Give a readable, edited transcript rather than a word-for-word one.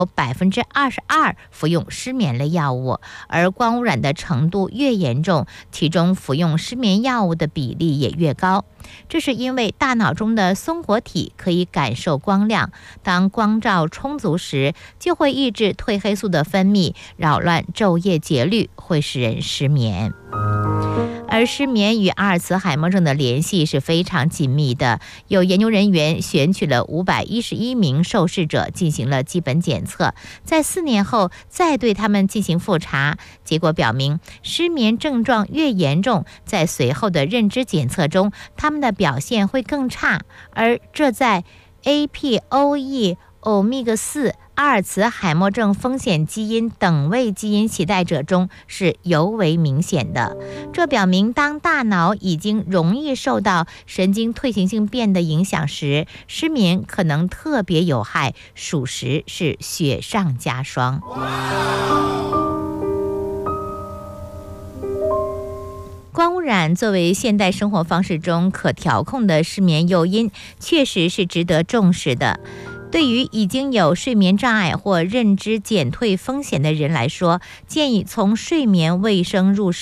22%服用失眠类药物，而光污染的程度越严重，其中服用失眠药物的比例也越高。这是因为大脑中的松果体可以感受光亮，当光照充足时，就会抑制褪黑素的分泌，扰乱昼夜节律，会使人失眠。而失眠与阿尔茨海默症的联系是非常紧密的。有研究人员选取了511名受试者进行了基本检测，在4年后再对他们进行复查，结果表明失眠症状越严重，在随后的认知检测中，他们的表现会更差，而这在 APOE、欧米伽4、阿尔茨海默症风险基因等位基因携带者中是尤为明显的。这表明，当大脑已经容易受到神经退行性变的影响时，失眠可能特别有害，属实是雪上加霜。光污染作为现代生活方式中可调控的失眠诱因，确实是值得重视的。对于已经有睡眠障碍或认知减退风险的人来说，建议从睡眠卫生入手。